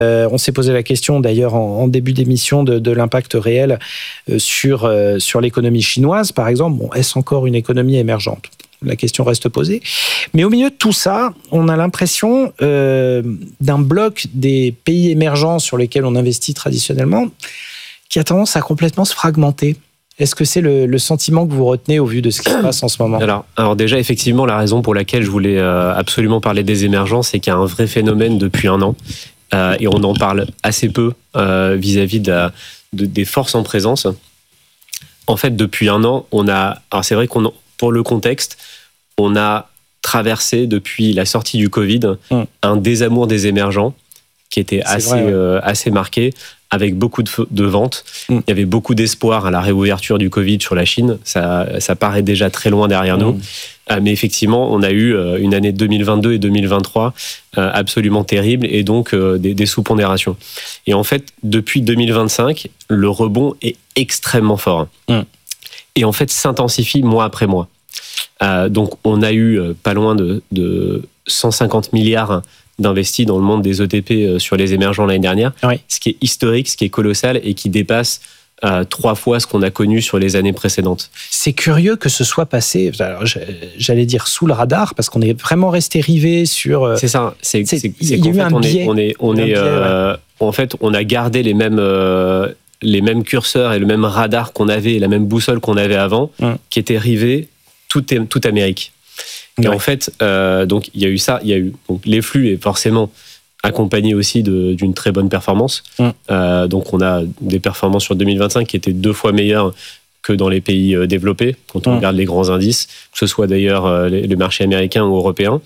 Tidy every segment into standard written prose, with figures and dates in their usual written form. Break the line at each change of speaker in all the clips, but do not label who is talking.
On s'est posé la question d'ailleurs en début d'émission de l'impact réel sur l'économie chinoise, par exemple. Bon, est-ce encore une économie émergente ? La question reste posée. Mais au milieu de tout ça, on a l'impression d'un bloc des pays émergents sur lesquels on investit traditionnellement qui a tendance à complètement se fragmenter. Est-ce que c'est le sentiment que vous retenez au vu de ce qui se passe en ce moment ?
Alors déjà, effectivement, la raison pour laquelle je voulais absolument parler des émergents, c'est qu'il y a un vrai phénomène depuis un an. Et on en parle assez peu vis-à-vis des forces en présence. En fait, depuis un an, alors c'est vrai pour le contexte, on a traversé depuis la sortie du Covid un désamour des émergents qui était assez marqué, avec beaucoup de ventes. Il y avait beaucoup d'espoir à la réouverture du Covid sur la Chine. Ça paraît déjà très loin derrière nous. Mais effectivement, on a eu une année 2022 et 2023 absolument terrible et donc des sous-pondérations. Et en fait, depuis 2025, le rebond est extrêmement fort. Et en fait, s'intensifie mois après mois. Donc, on a eu pas loin de 150 milliards d'investis dans le monde des ETP sur les émergents l'année dernière, ce qui est historique, ce qui est colossal et qui dépasse 3 fois ce qu'on a connu sur les années précédentes.
C'est curieux que ce soit passé, alors, j'allais dire sous le radar, parce qu'on est vraiment resté rivé sur...
C'est ça, c'est
qu'en fait,
en fait, on a gardé les mêmes curseurs et le même radar qu'on avait, et la même boussole qu'on avait avant, qui était rivée toute Amérique. Et en fait, donc il y a eu ça, il y a eu donc les flux et forcément accompagné aussi d'une très bonne performance. Donc on a des performances sur 2025 qui étaient 2 fois meilleures que dans les pays développés, quand on regarde les grands indices, que ce soit d'ailleurs les marchés américains ou européens.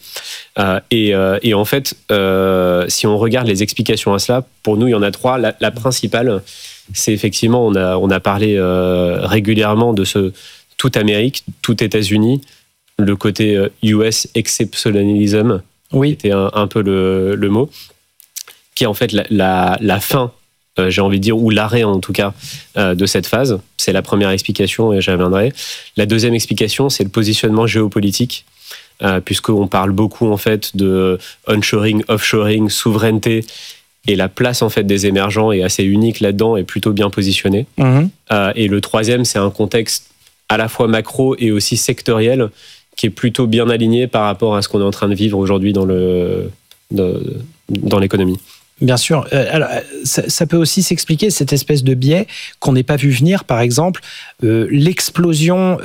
Et en fait, si on regarde les explications à cela, pour nous, il y en a 3. La principale, c'est effectivement, on a parlé régulièrement de ce tout Amérique, tout États-Unis, le côté US exceptionnalism, qui était un peu le mot, qui est en fait la fin, j'ai envie de dire, ou l'arrêt en tout cas, de cette phase. C'est la première explication et j'y reviendrai. La deuxième explication, c'est le positionnement géopolitique, puisqu'on parle beaucoup en fait de onshoring, offshoring, souveraineté, et la place en fait des émergents est assez unique là-dedans et plutôt bien positionnée. Et le troisième, c'est un contexte à la fois macro et aussi sectoriel, qui est plutôt bien aligné par rapport à ce qu'on est en train de vivre aujourd'hui dans l'économie.
Bien sûr. Alors, ça peut aussi s'expliquer, cette espèce de biais qu'on n'ait pas vu venir, par exemple, l'explosion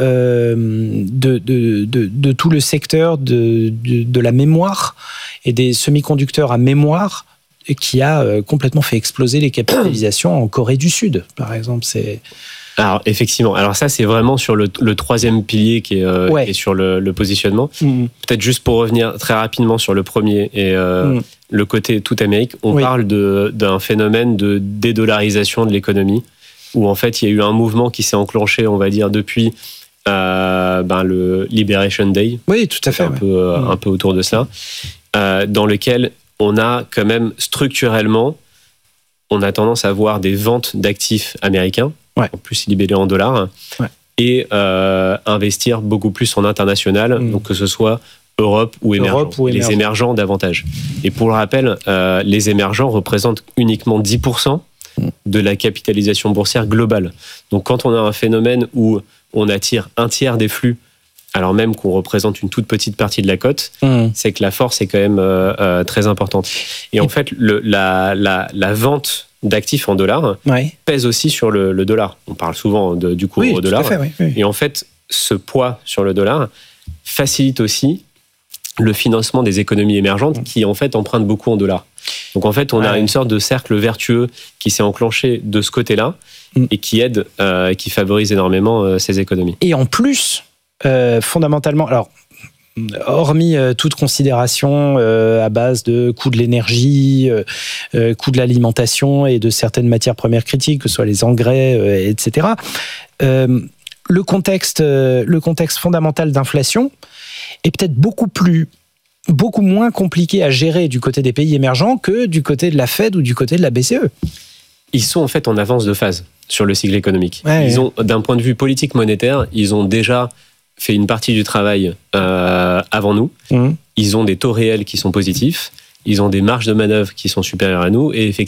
de tout le secteur de la mémoire et des semi-conducteurs à mémoire, qui a complètement fait exploser les capitalisations en Corée du Sud, par exemple.
Alors, effectivement. Alors ça, c'est vraiment sur le troisième pilier qui est sur le positionnement. Peut-être juste pour revenir très rapidement sur le premier et le côté toute Amérique, on parle d'un phénomène de dédollarisation de l'économie, où en fait, il y a eu un mouvement qui s'est enclenché, on va dire, depuis le Liberation Day.
Oui, tout à fait.
Un peu autour de ça, dans lequel on a quand même structurellement, on a tendance à voir des ventes d'actifs américains, en plus libellés en dollars, et investir beaucoup plus en international, donc que ce soit Europe ou émergents. Les émergents davantage. Et pour le rappel, les émergents représentent uniquement 10% de la capitalisation boursière globale. Donc quand on a un phénomène où on attire un tiers des flux, alors même qu'on représente une toute petite partie de la cote, c'est que la force est quand même très importante. Et en fait, la vente d'actifs en dollars pèse aussi sur le dollar. On parle souvent du cours au dollar.
Tout à fait, oui.
Et en fait, ce poids sur le dollar facilite aussi le financement des économies émergentes qui, en fait, empruntent beaucoup en dollars. Donc, en fait, on a une sorte de cercle vertueux qui s'est enclenché de ce côté-là et qui aide, qui favorise énormément ces économies.
Et en plus, fondamentalement, alors, hormis toute considération à base de coût de l'énergie, coût de l'alimentation et de certaines matières premières critiques, que ce soit les engrais, etc., le contexte fondamental d'inflation est peut-être beaucoup moins compliqué à gérer du côté des pays émergents que du côté de la Fed ou du côté de la BCE.
Ils sont en fait en avance de phase sur le cycle économique. Ont, d'un point de vue politique monétaire, ils ont déjà fait une partie du travail avant nous. Ils ont des taux réels qui sont positifs. Ils ont des marges de manœuvre qui sont supérieures à nous. Et effectivement,